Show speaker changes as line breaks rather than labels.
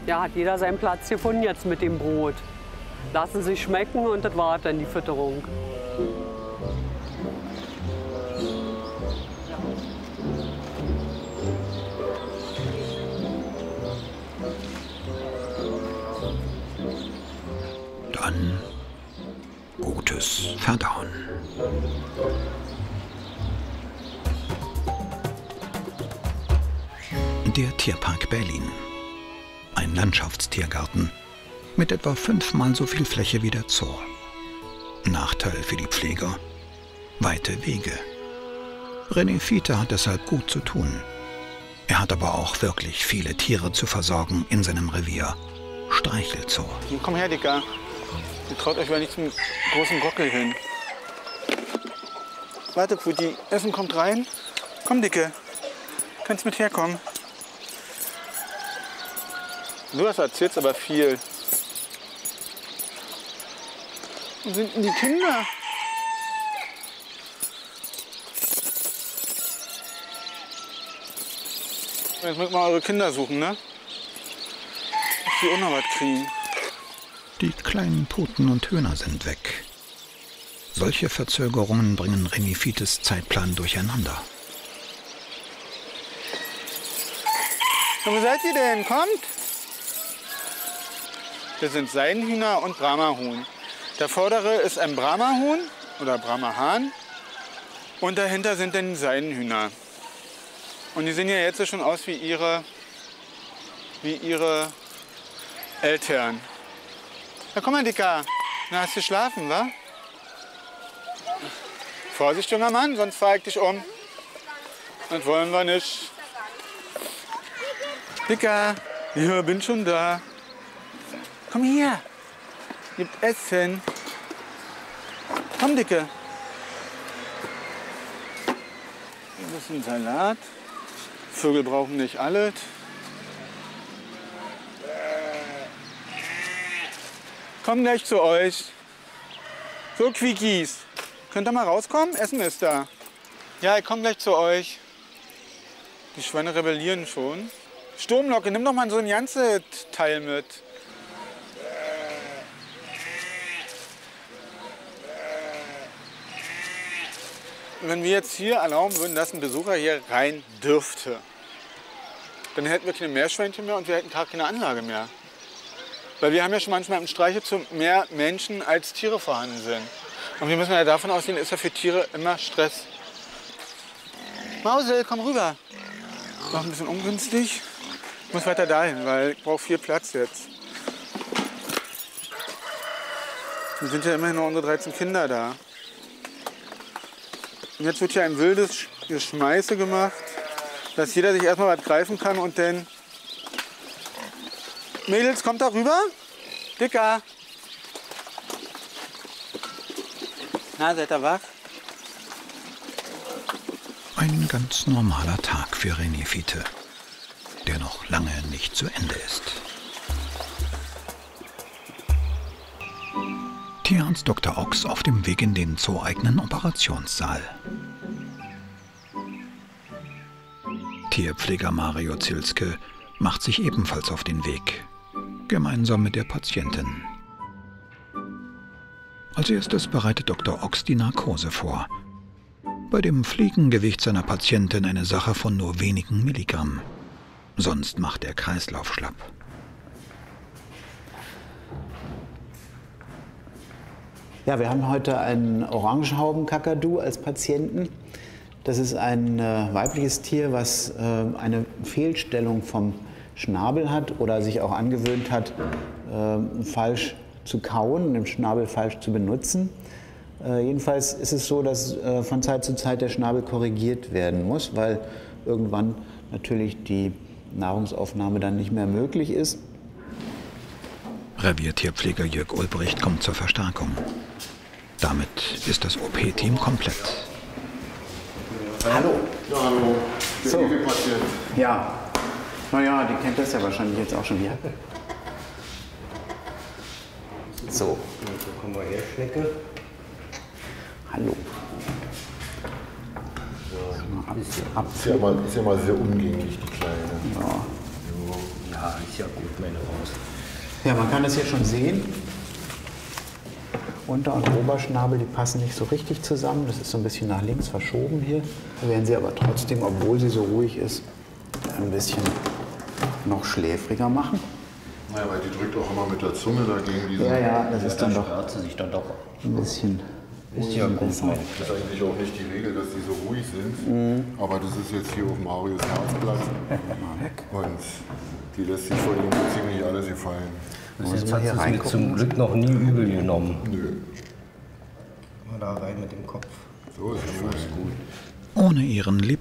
Ja, hat jeder seinen Platz gefunden jetzt mit dem Brot. Lassen sich schmecken und das war dann die Fütterung.
Dann gutes Verdauen. Der Tierpark Berlin. Ein Landschaftstiergarten mit etwa 5-mal so viel Fläche wie der Zoo. Nachteil für die Pfleger: weite Wege. René Fiete hat deshalb gut zu tun. Er hat aber auch wirklich viele Tiere zu versorgen in seinem Revier. Streichelzoo.
Komm her, Dicker. Ihr traut euch mal nicht zum großen Gockel hin. Warte, Putti. Essen kommt rein. Komm, Dicke. Kannst mit herkommen. Du erzählst aber viel. Wo sind denn die Kinder? Jetzt müsst mal eure Kinder suchen, ne? Dass die auch noch was kriegen.
Die kleinen Puten und Hühner sind weg. Solche Verzögerungen bringen René Fietes Zeitplan durcheinander.
Wo seid ihr denn? Kommt! Das sind Seidenhühner und Brahma-Huhn. Der vordere ist ein Brahma-Huhn oder Brahma-Hahn. Und dahinter sind dann die Seidenhühner. Und die sehen ja jetzt schon aus wie ihre Eltern. Na komm mal, Dicker. Na, hast du geschlafen, wa? Vorsicht, junger Mann, sonst fahr ich dich um. Das wollen wir nicht. Dicker, ja, bin schon da. Komm her. Gibt Essen. Komm, Dicke. Ein bisschen Salat. Vögel brauchen nicht alles. Komm gleich zu euch. So, Quickies. Könnt ihr mal rauskommen? Essen ist da. Ja, ich komm gleich zu euch. Die Schweine rebellieren schon. Sturmlocke, nimm doch mal so ein ganzes Teil mit. Wenn wir jetzt hier erlauben würden, dass ein Besucher hier rein dürfte, dann hätten wir keine Meerschweinchen mehr und wir hätten gar keine Anlage mehr. Weil wir haben ja schon manchmal im Streichelzoo mehr Menschen als Tiere vorhanden sind. Und wir müssen ja davon ausgehen, ist ja für Tiere immer Stress. Mausel, komm rüber. Noch ein bisschen ungünstig. Ich muss weiter dahin, weil ich brauche viel Platz jetzt. Wir sind ja immerhin noch unsere 13 Kinder da. Und jetzt wird hier ein wildes Geschmeiße gemacht, dass jeder sich erstmal was greifen kann und dann... Mädels, kommt da rüber? Dicker. Na, seid ihr wach?
Ein ganz normaler Tag für René Fiete, der noch lange nicht zu Ende ist. Tierarzt Dr. Ochs auf dem Weg in den zooeigenen Operationssaal. Tierpfleger Mario Zielske macht sich ebenfalls auf den Weg, gemeinsam mit der Patientin. Als erstes bereitet Dr. Ochs die Narkose vor. Bei dem Fliegengewicht seiner Patientin eine Sache von nur wenigen Milligramm. Sonst macht der Kreislauf schlapp.
Ja, wir haben heute einen Orangenhaubenkakadu als Patienten. Das ist ein weibliches Tier, was eine Fehlstellung vom Schnabel hat oder sich auch angewöhnt hat, falsch zu kauen, den Schnabel falsch zu benutzen. Jedenfalls ist es so, dass von Zeit zu Zeit der Schnabel korrigiert werden muss, weil irgendwann natürlich die Nahrungsaufnahme dann nicht mehr möglich ist.
Reviertierpfleger Jörg Ulbricht kommt zur Verstärkung. Damit ist das OP-Team komplett.
Hallo.
Ja, hallo.
So. Ja. Naja, die kennt das ja wahrscheinlich jetzt auch schon wieder. So.
Komm mal her, Schnecke.
Hallo.
So,
Ist ja mal
sehr umgänglich, die Kleine.
Ja.
ja, Ja, ist ja gut, meine Maus.
Ja, man kann das hier schon sehen. Unter- und Oberschnabel, die passen nicht so richtig zusammen. Das ist so ein bisschen nach links verschoben hier. Da werden sie aber trotzdem, obwohl sie so ruhig ist, ein bisschen noch schläfriger machen.
Naja, weil die drückt auch immer mit der Zunge dagegen. Diese
Ja, das ist dann doch
Sperrt sie sich dann doch.
ein bisschen
Ist ja gut,
besser.
meine
Das ist eigentlich auch nicht die Regel, dass die so ruhig sind. Aber das ist jetzt hier auf Marius Herzplatz. Und die lässt sich vor ihm so ziemlich alles gefallen.
Bis
Muss
jetzt
man
hat
hier
sie es mir
reingucken
zum Glück noch nie übel genommen.
Nö,
Mal da rein mit dem Kopf.
so ist es fein.
Ohne ihren